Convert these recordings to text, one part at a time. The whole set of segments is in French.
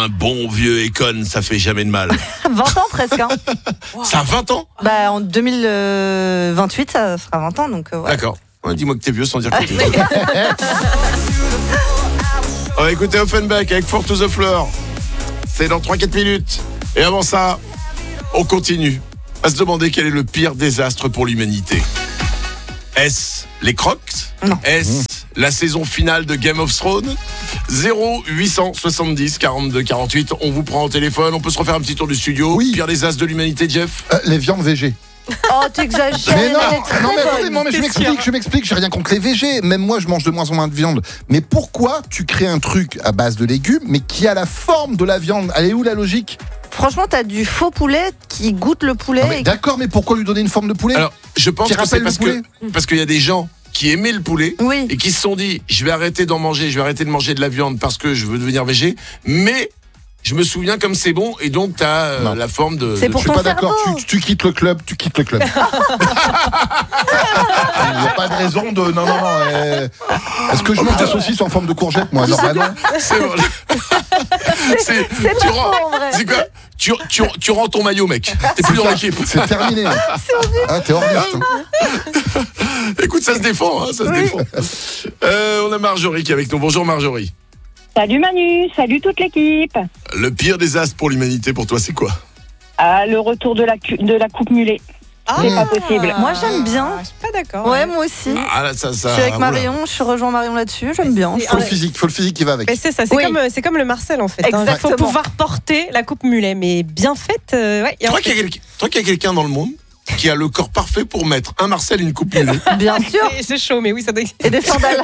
Un bon vieux Econ, ça fait jamais de mal. 20 ans presque. Hein. Ça a 20 ans? En 2028, ça fera 20 ans. Donc, ouais. D'accord. Ouais, dis-moi que t'es vieux sans dire que t'es vieux. On va écouter Offenbach avec Fall to the Floor. C'est dans 3-4 minutes. Et avant ça, on continue à se demander quel est le pire désastre pour l'humanité. Est-ce les Crocs? Non. Est-ce la saison finale de Game of Thrones? 0870 42 48. On vous prend au téléphone. On peut se refaire un petit tour du studio. Oui. Pire désastre de l'humanité, Jeff? Les viandes végé. Oh, t'exagères. Mais non, elle est très non, mais attendez, bonne. non, mais je m'explique, j'ai rien contre les végés. Même moi, je mange de moins en moins de viande. Mais pourquoi tu crées un truc à base de légumes, mais qui a la forme de la viande? Elle est où la logique? Franchement, t'as du faux poulet qui goûte le poulet. Non, mais d'accord, mais pourquoi lui donner une forme de poulet? Alors, je pense Qui que c'est rappelle parce qu'il y a des gens qui aimaient le poulet Oui. et qui se sont dit je vais arrêter d'en manger, je vais arrêter de manger de la viande parce que je veux devenir végé, mais je me souviens comme c'est bon et donc t'as la forme de... C'est pour Je suis ton pas d'accord, cerveau. tu quittes le club, tu quittes le club. Il n'y a pas de raison de... Non. Est-ce que je mange des saucisses en forme de courgette, moi? Normalement. C'est bon. C'est tu pas faux, rends- en vrai. C'est quoi tu rends ton maillot, mec. T'es plus dans l'équipe. C'est terminé. T'es hors liste. Écoute, ça se défend, ça se défend. On a Marjorie qui est avec nous. Bonjour Marjorie. Salut Manu, salut toute l'équipe. Le pire désastre pour l'humanité pour toi, c'est quoi? Le retour de la coupe mulet. C'est pas possible. Moi, j'aime bien. Je suis pas d'accord. Ouais, moi aussi. Ah là, ça. Je suis avec Marion, je rejoins Marion là-dessus, j'aime bien. Faut le physique qui va avec. Mais c'est ça, c'est Oui. comme le Marcel en fait. Il faut Exactement. pouvoir porter la coupe mulet, mais bien faite. Ouais, Toi qu'il y a quelqu'un dans le monde qui a le corps parfait pour mettre un Marcel et une coupe mulet. Bien sûr. C'est chaud, mais oui, ça doit exister. Et des sandales.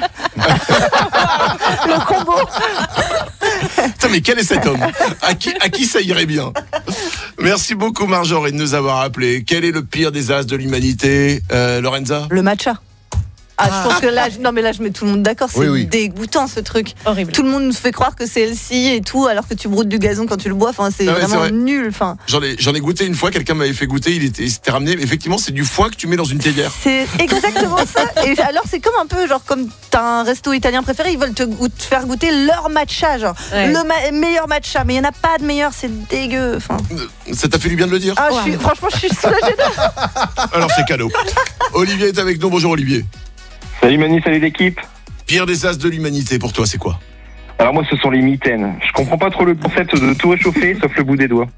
Le combo. Putain, mais quel est cet homme? À qui ça irait bien? Merci beaucoup Marjorie de nous avoir appelés. Quel est le pire désastre de l'humanité, Lorenza? Le matcha. Je pense que là, je mets tout le monde d'accord, c'est Oui. dégoûtant ce truc. Horrible. Tout le monde nous fait croire que c'est healthy et tout, alors que tu broutes du gazon quand tu le bois. Enfin, c'est Ah ouais, vraiment c'est vrai. nul. Enfin, J'en ai goûté une fois, quelqu'un m'avait fait goûter, il s'était ramené. Effectivement, c'est du foin que tu mets dans une théière. c'est exactement ça. Et alors, c'est comme un peu genre comme t'as un resto italien préféré, ils veulent te faire goûter leur matcha, genre Ouais. le meilleur matcha, mais il y en a pas de meilleur, c'est dégueu. Enfin, Ça t'a fait du bien de le dire? franchement, je suis soulagée. Alors c'est cadeau. Olivier est avec nous, bonjour Olivier. Salut Manu, salut l'équipe. Pire désastre de l'humanité pour toi, c'est quoi? Alors moi ce sont les mitaines. Je comprends pas trop le concept de tout réchauffer sauf le bout des doigts.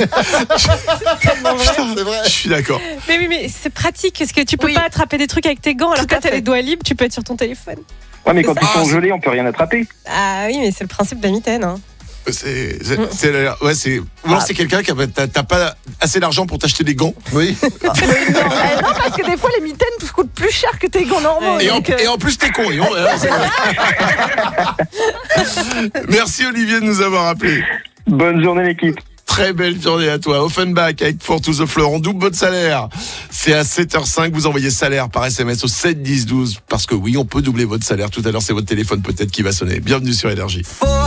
C'est vrai. Je suis d'accord. Mais oui, mais c'est pratique parce que tu peux Oui. pas attraper des trucs avec tes gants, alors Tout que à t'as fait. les doigts libres, tu peux être sur ton téléphone. Ouais mais quand C'est ils sont gelés on peut rien attraper. Ah oui, mais c'est le principe de la mitaine. Hein. Ou alors c'est quelqu'un qui t'as pas assez d'argent pour t'acheter des gants. Oui. non, parce que des fois, les mitaines coûtent plus cher que tes gants normaux. Et donc, en plus t'es con. Merci Olivier de nous avoir appelés. Bonne journée l'équipe. Très belle journée à toi. Offenbach avec Fall to the Floor. On double votre salaire. C'est à 7h05. Vous envoyez salaire par SMS au 7 10 12. Parce que oui, on peut doubler votre salaire. Tout à l'heure, c'est votre téléphone peut-être qui va sonner. Bienvenue sur Énergie.